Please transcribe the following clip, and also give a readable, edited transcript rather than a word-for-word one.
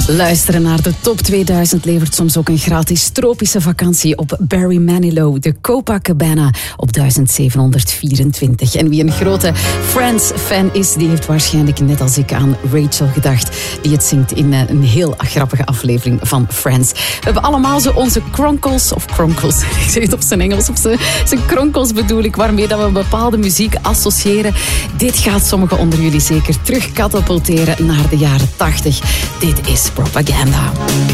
Luisteren naar de top 2000 levert soms ook een gratis tropische vakantie op Barry Manilow, de Copacabana op 1724. En wie een grote Friends-fan is, die heeft waarschijnlijk net als ik aan Rachel gedacht, die het zingt in een heel grappige aflevering van Friends. We hebben allemaal zo onze kronkels, ik zeg het op zijn Engels, op zijn kronkels bedoel ik, waarmee dat we bepaalde muziek associëren. Dit gaat sommigen onder jullie zeker terugkatapulteren naar de jaren 80. Dit is Propaganda.